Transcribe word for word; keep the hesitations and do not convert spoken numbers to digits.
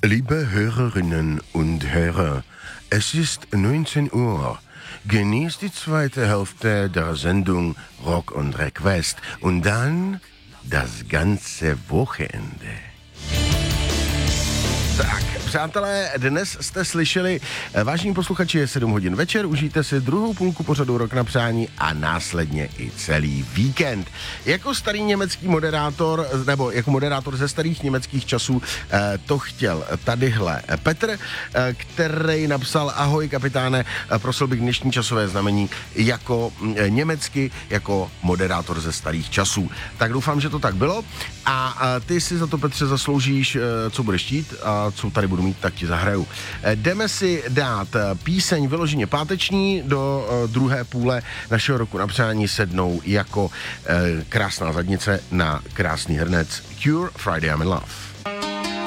Liebe Hörerinnen und Hörer, es ist neunzehn Uhr. Genießt die zweite Hälfte der Sendung Rock und Request und dann das ganze Wochenende. Tak, přátelé, dnes jste slyšeli, vážení posluchači, je sedm hodin večer, užijte si druhou půlku pořadu Rock na přání a následně i celý víkend. Jako starý německý moderátor, nebo jako moderátor ze starých německých časů, to chtěl tadyhle Petr, který napsal: ahoj kapitáne, prosil bych dnešní časové znamení jako německy, jako moderátor ze starých časů. Tak doufám, že to tak bylo a ty si za to, Petře, zasloužíš, co budeš chtít a co tady budu mít, tak ti zahraju. Jdeme si dát píseň vyloženě páteční, do druhé půle našeho roku na přání sednou jako krásná zadnice na krásný hrnec Cure, Friday I'm in Love.